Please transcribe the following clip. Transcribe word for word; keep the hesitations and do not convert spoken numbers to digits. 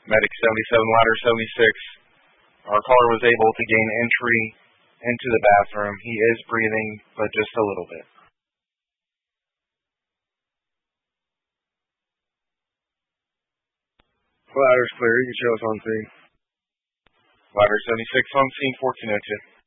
Medic seventy-seven, ladder seventy-six. Our caller was able to gain entry into the bathroom. He is breathing, but just a little bit. Ladder's clear. You can show us on scene. Ladder seventy-six on scene, fourteen oh two.